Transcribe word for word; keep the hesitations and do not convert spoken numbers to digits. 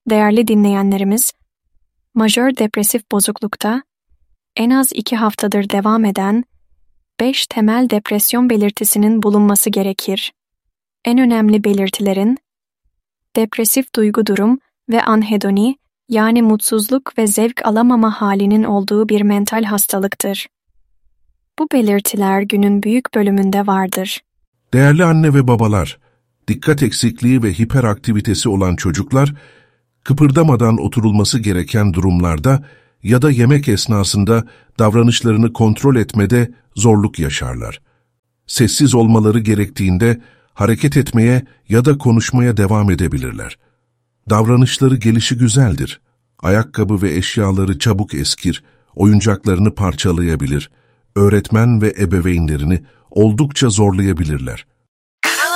Değerli dinleyenlerimiz, majör depresif bozuklukta en az iki haftadır devam eden beş temel depresyon belirtisinin bulunması gerekir. En önemli belirtilerin depresif duygu durum ve anhedoni, yani mutsuzluk ve zevk alamama halinin olduğu bir mental hastalıktır. Bu belirtiler günün büyük bölümünde vardır. Değerli anne ve babalar, dikkat eksikliği ve hiperaktivitesi olan çocuklar, kıpırdamadan oturulması gereken durumlarda ya da yemek esnasında davranışlarını kontrol etmede zorluk yaşarlar. Sessiz olmaları gerektiğinde hareket etmeye ya da konuşmaya devam edebilirler. Davranışları gelişigüzeldir. Ayakkabı ve eşyaları çabuk eskir, oyuncaklarını parçalayabilir, öğretmen ve ebeveynlerini oldukça zorlayabilirler.